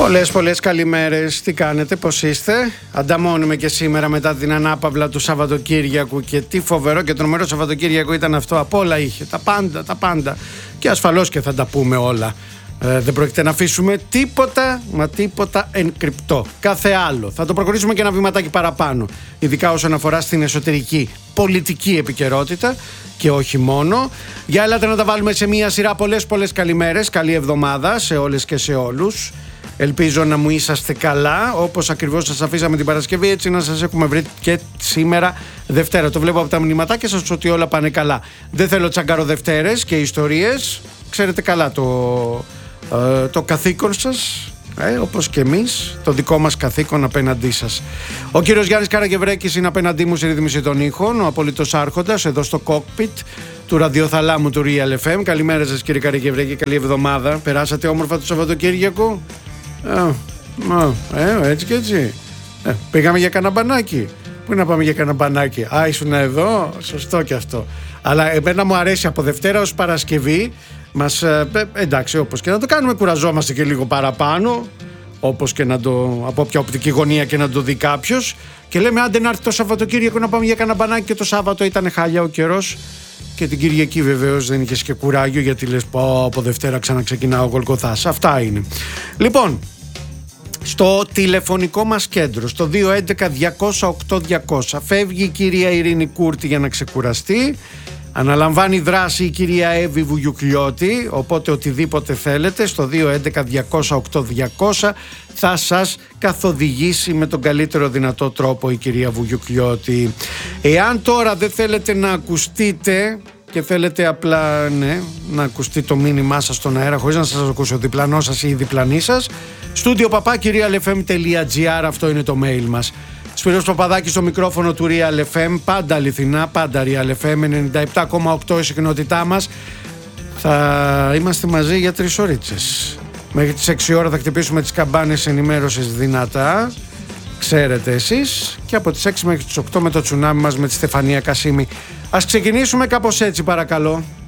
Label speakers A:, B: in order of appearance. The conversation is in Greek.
A: Πολλές καλημέρες. Τι κάνετε, πώς είστε? Ανταμώνουμε και σήμερα μετά την ανάπαυλα του Σαββατοκύριακου. Και τι φοβερό και τρομερό Σαββατοκύριακο ήταν αυτό. Απ' όλα είχε, τα πάντα. Και ασφαλώς και θα τα πούμε όλα. Δεν πρόκειται να αφήσουμε τίποτα ενκρυπτό. Κάθε άλλο. Θα το προχωρήσουμε και ένα βηματάκι παραπάνω. Ειδικά όσον αφορά στην εσωτερική πολιτική επικαιρότητα και όχι μόνο. Για έλατε να τα βάλουμε σε μία σειρά. Πολλές καλημέρες. Καλή εβδομάδα σε όλες και σε όλους. Ελπίζω να μου είσαστε καλά, όπως ακριβώς σας αφήσαμε την Παρασκευή, έτσι να σας έχουμε βρει και σήμερα Δευτέρα. Το βλέπω από τα μηνυματάκια σας ότι όλα πάνε καλά. Δεν θέλω τσαγκαροδευτέρες και ιστορίες. Ξέρετε καλά το καθήκον σας, όπως και εμείς, το δικό μας καθήκον απέναντί σας. Ο κύριος Γιάννης Καραγευρέκης είναι απέναντί μου στη ρύθμιση των ήχων, ο απολύτως άρχοντας εδώ στο cockpit του ραδιοθαλάμου του Real FM. Καλημέρα σας κύριε Καραγευρέκη, καλή εβδομάδα. Περάσατε όμορφα το Σαββατοκύριακο? Έτσι και έτσι. Πήγαμε για κανένα μπανάκι. Πού να πάμε για κανένα μπανάκι? Ήσουν εδώ, σωστό και αυτό. Αλλά εμένα μου αρέσει από Δευτέρα ως Παρασκευή. Εντάξει, όπως και να το κάνουμε, κουραζόμαστε και λίγο παραπάνω. Όπως και να το, από όποια οπτική γωνία και να το δει κάποιος. Και λέμε άντε να έρθει το Σαββατοκύριακο να πάμε για κανένα μπανάκι. Και το Σάββατο ήταν χάλια ο καιρός. Και την Κυριακή βεβαίως δεν είχες και κουράγιο, γιατί λες πω από Δευτέρα ξαναξεκινάω Γολγοθάς. Αυτά είναι. Λοιπόν, στο τηλεφωνικό μας κέντρο, στο 211-200-8200, φεύγει η κυρία Ειρήνη Κούρτη για να ξεκουραστεί. Αναλαμβάνει δράση η κυρία Εύη Βουγιουκλιώτη, οπότε οτιδήποτε θέλετε στο 211-200-8200 θα σας καθοδηγήσει με τον καλύτερο δυνατό τρόπο η κυρία Βουγιουκλιώτη. Εάν τώρα δεν θέλετε να ακουστείτε και θέλετε απλά να ακουστεί το μήνυμά σας στον αέρα χωρίς να σας ακούσει ο διπλανός σας ή η διπλανή σας, studio@realfm.gr, αυτό είναι το mail μας. Σπύρος Παπαδάκης στο μικρόφωνο του Real FM, πάντα αληθινά, πάντα Real FM, 97,8 η συχνότητά μας. Θα είμαστε μαζί για 3 ωρίτσες. Μέχρι τις 6 ώρα θα χτυπήσουμε τις καμπάνες ενημέρωσης δυνατά, ξέρετε εσείς, και από τις 6 μέχρι τις 8 με το τσουνάμι μας με τη Στεφανία Κασίμη. Ας ξεκινήσουμε κάπως έτσι παρακαλώ.